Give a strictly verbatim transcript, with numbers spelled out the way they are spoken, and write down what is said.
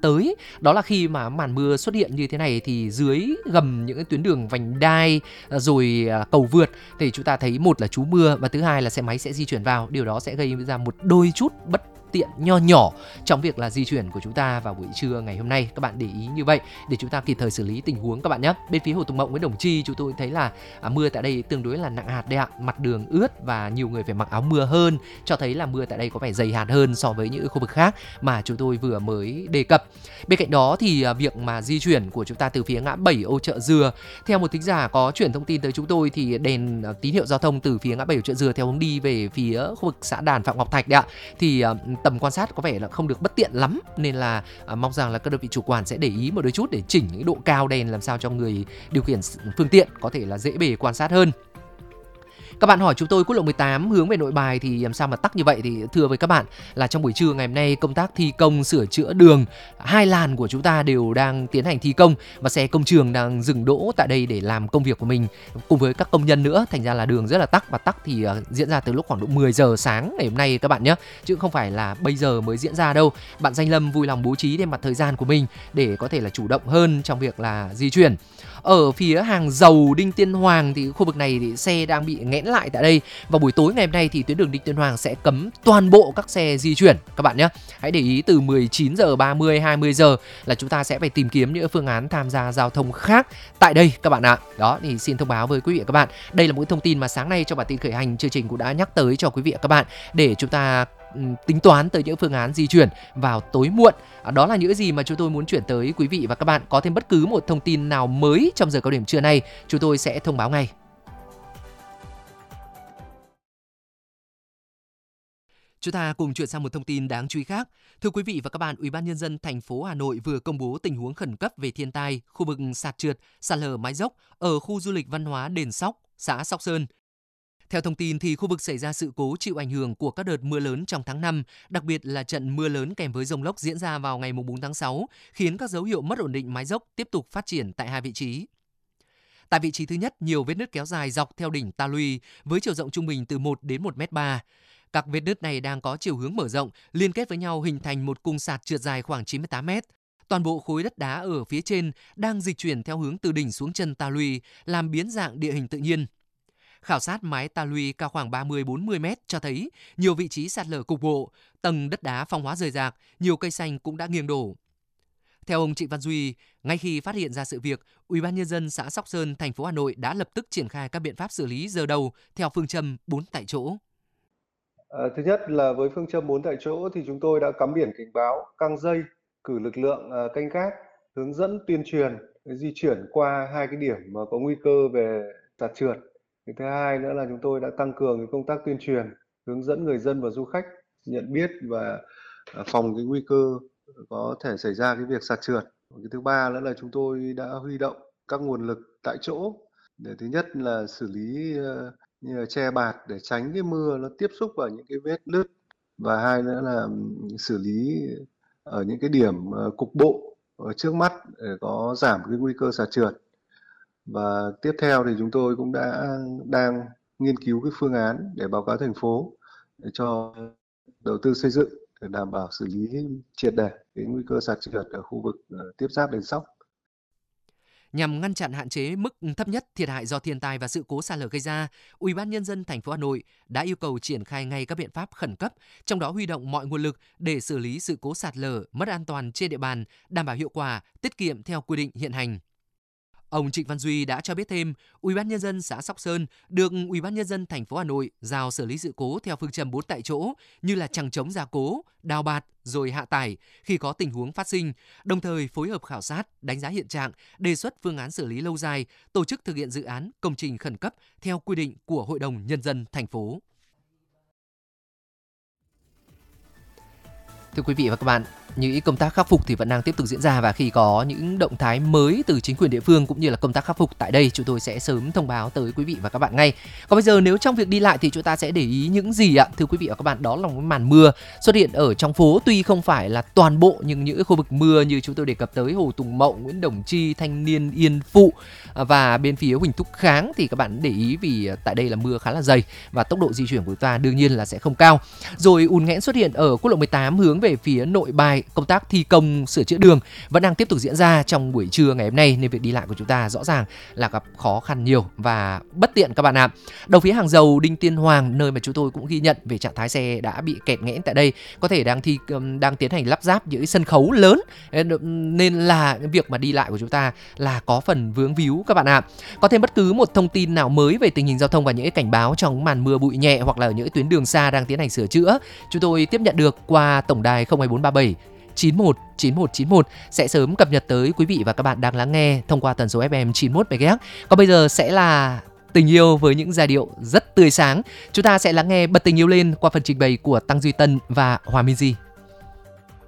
tới. Đó là khi mà màn mưa xuất hiện như thế này thì dưới gầm những cái tuyến đường vành đai rồi cầu vượt thì chúng ta thấy một là trú mưa và thứ hai là xe máy sẽ di chuyển vào. Điều đó sẽ gây ra một đôi chút bất tiện nho nhỏ trong việc là di chuyển của chúng ta vào buổi trưa ngày hôm nay. Các bạn để ý như vậy để chúng ta kịp thời xử lý tình huống các bạn nhé. Bên phía Hồ Tùng Mậu với Đồng Chi chúng tôi thấy là à, mưa tại đây tương đối là nặng hạt đấy ạ. Mặt đường ướt và nhiều người phải mặc áo mưa hơn, cho thấy là mưa tại đây có vẻ dày hạt hơn so với những khu vực khác mà chúng tôi vừa mới đề cập. Bên cạnh đó thì à, việc mà di chuyển của chúng ta từ phía ngã bảy Ô Chợ Dừa, theo một thính giả có chuyển thông tin tới chúng tôi thì đèn à, tín hiệu giao thông từ phía ngã bảy Ô Chợ Dừa theo hướng đi về phía khu vực xã Đàn Phạm Ngọc Thạch đấy ạ, thì à, tầm quan sát có vẻ là không được bất tiện lắm, nên là à, mong rằng là các đơn vị chủ quản sẽ để ý một đôi chút để chỉnh những độ cao đèn làm sao cho người điều khiển phương tiện có thể là dễ bề quan sát hơn. Các bạn hỏi chúng tôi quốc lộ mười tám hướng về Nội Bài thì làm sao mà tắc như vậy, thì thưa với các bạn là trong buổi trưa ngày hôm nay công tác thi công sửa chữa đường, hai làn của chúng ta đều đang tiến hành thi công và xe công trường đang dừng đỗ tại đây để làm công việc của mình cùng với các công nhân nữa, thành ra là đường rất là tắc, và tắc thì uh, diễn ra từ lúc khoảng độ mười giờ sáng ngày hôm nay các bạn nhé, chứ không phải là bây giờ mới diễn ra đâu. Bạn Danh Lâm vui lòng bố trí thêm mặt thời gian của mình để có thể là chủ động hơn trong việc là di chuyển. Ở phía hàng dầu Đinh Tiên Hoàng thì khu vực này thì xe đang bị nghẽn lại tại đây. Vào buổi tối ngày hôm nay thì tuyến đường Đinh Tiên Hoàng sẽ cấm toàn bộ các xe di chuyển các bạn nhé. Hãy để ý từ mười chín giờ ba mươi, hai mươi giờ là chúng ta sẽ phải tìm kiếm những phương án tham gia giao thông khác tại đây các bạn ạ. Đó thì xin thông báo với quý vị và các bạn. Đây là một thông tin mà sáng nay trong bản tin khởi hành chương trình cũng đã nhắc tới cho quý vị và các bạn để chúng ta tính toán tới những phương án di chuyển vào tối muộn. Đó là những gì mà chúng tôi muốn chuyển tới quý vị và các bạn. Có thêm bất cứ một thông tin nào mới trong giờ cao điểm trưa nay, chúng tôi sẽ thông báo ngay. Chúng ta cùng chuyển sang một thông tin đáng chú ý khác. Thưa quý vị và các bạn, Ủy ban nhân dân thành phố Hà Nội vừa công bố tình huống khẩn cấp về thiên tai, khu vực sạt trượt, sạt lở mái dốc ở khu du lịch văn hóa Đền Sóc, xã Sóc Sơn. Theo thông tin thì khu vực xảy ra sự cố chịu ảnh hưởng của các đợt mưa lớn trong tháng năm, đặc biệt là trận mưa lớn kèm với dông lốc diễn ra vào ngày bốn tháng sáu, khiến các dấu hiệu mất ổn định mái dốc tiếp tục phát triển tại hai vị trí. Tại vị trí thứ nhất, nhiều vết nứt kéo dài dọc theo đỉnh Ta Luy với chiều rộng trung bình từ một đến một mét ba. Các vết nứt này đang có chiều hướng mở rộng, liên kết với nhau hình thành một cung sạt trượt dài khoảng chín mươi tám mét. Toàn bộ khối đất đá ở phía trên đang dịch chuyển theo hướng từ đỉnh xuống chân Ta Luy, làm biến dạng địa hình tự nhiên. Khảo sát mái Ta Luy cao khoảng ba mươi đến bốn mươi mét cho thấy nhiều vị trí sạt lở cục bộ, tầng đất đá phong hóa rời rạc, nhiều cây xanh cũng đã nghiêng đổ. Theo ông Trịnh Văn Duy, ngay khi phát hiện ra sự việc, Ủy ban nhân dân xã Sóc Sơn, thành phố Hà Nội đã lập tức triển khai các biện pháp xử lý giờ đầu theo phương châm bốn tại chỗ. À, thứ nhất là với phương châm bốn tại chỗ thì chúng tôi đã cắm biển cảnh báo, căng dây, cử lực lượng uh, canh gác, hướng dẫn tuyên truyền, di chuyển qua hai cái điểm mà có nguy cơ về sạt trượt. Cái thứ hai nữa là chúng tôi đã tăng cường công tác tuyên truyền, hướng dẫn người dân và du khách nhận biết và phòng cái nguy cơ có thể xảy ra cái việc sạt trượt. Cái thứ ba nữa là chúng tôi đã huy động các nguồn lực tại chỗ để thứ nhất là xử lý uh, như là che bạt để tránh cái mưa nó tiếp xúc vào những cái vết nứt, và hai nữa là xử lý ở những cái điểm cục bộ ở trước mắt để có giảm cái nguy cơ sạt trượt. Và tiếp theo thì chúng tôi cũng đã đang nghiên cứu cái phương án để báo cáo thành phố để cho đầu tư xây dựng để đảm bảo xử lý triệt để cái nguy cơ sạt trượt ở khu vực tiếp giáp Đền Sóc. Nhằm ngăn chặn hạn chế mức thấp nhất thiệt hại do thiên tai và sự cố sạt lở gây ra, Ủy ban nhân dân thành phố Hà Nội đã yêu cầu triển khai ngay các biện pháp khẩn cấp, trong đó huy động mọi nguồn lực để xử lý sự cố sạt lở, mất an toàn trên địa bàn, đảm bảo hiệu quả, tiết kiệm theo quy định hiện hành. Ông Trịnh Văn Duy đã cho biết thêm, Ủy ban nhân dân xã Sóc Sơn được Ủy ban nhân dân thành phố Hà Nội giao xử lý sự cố theo phương châm bốn tại chỗ như là chằng chống gia cố, đào bạt rồi hạ tải khi có tình huống phát sinh, đồng thời phối hợp khảo sát, đánh giá hiện trạng, đề xuất phương án xử lý lâu dài, tổ chức thực hiện dự án công trình khẩn cấp theo quy định của Hội đồng nhân dân thành phố. Thưa quý vị và các bạn, những công tác khắc phục thì vẫn đang tiếp tục diễn ra, và khi có những động thái mới từ chính quyền địa phương cũng như là công tác khắc phục tại đây, chúng tôi sẽ sớm thông báo tới quý vị và các bạn ngay. Còn bây giờ nếu trong việc đi lại thì chúng ta sẽ để ý những gì ạ? Thưa quý vị và các bạn, đó là một màn mưa xuất hiện ở trong phố, tuy không phải là toàn bộ nhưng những khu vực mưa như chúng tôi đề cập tới Hồ Tùng Mậu, Nguyễn Đồng Chi, Thanh Niên, Yên Phụ và bên phía Huỳnh Thúc Kháng thì các bạn để ý vì tại đây là mưa khá là dày và tốc độ di chuyển của chúng ta đương nhiên là sẽ không cao. Rồi ùn nghẽn xuất hiện ở quốc lộ mười tám hướng về phía Nội Bài, công tác thi công sửa chữa đường vẫn đang tiếp tục diễn ra trong buổi trưa ngày hôm nay, nên việc đi lại của chúng ta rõ ràng là gặp khó khăn nhiều và bất tiện các bạn ạ. Đầu phía hàng dầu Đinh Tiên Hoàng, nơi mà chúng tôi cũng ghi nhận về trạng thái xe đã bị kẹt nghẽn tại đây, có thể đang thi đang tiến hành lắp ráp những sân khấu lớn, nên là việc mà đi lại của chúng ta là có phần vướng víu các bạn ạ. Có thêm bất cứ một thông tin nào mới về tình hình giao thông và những cảnh báo trong màn mưa bụi nhẹ hoặc là ở những tuyến đường xa đang tiến hành sửa chữa, chúng tôi tiếp nhận được qua tổng đài không hai bốn ba bảy chín một chín một chín một sẽ sớm cập nhật tới quý vị và các bạn đang lắng nghe thông qua tần số ép em chín mươi mốt mê ga héc. Còn bây giờ sẽ là Tình Yêu với những giai điệu rất tươi sáng. Chúng ta sẽ lắng nghe Bật Tình Yêu Lên qua phần trình bày của Tăng Duy Tân và Hòa Minzy.